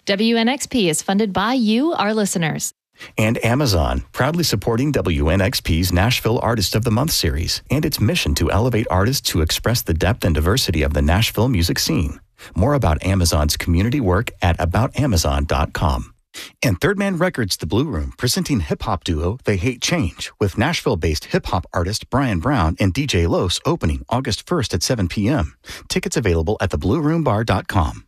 WNXP is funded by you, our listeners. And Amazon, proudly supporting WNXP's Nashville Artist of the Month series and its mission to elevate artists who express the depth and diversity of the Nashville music scene. More about Amazon's community work at aboutamazon.com. And Third Man Records, The Blue Room, presenting hip-hop duo They Hate Change with Nashville-based hip-hop artist Brian Brown and DJ Los, opening August 1st at 7 p.m. Tickets available at theblueroombar.com.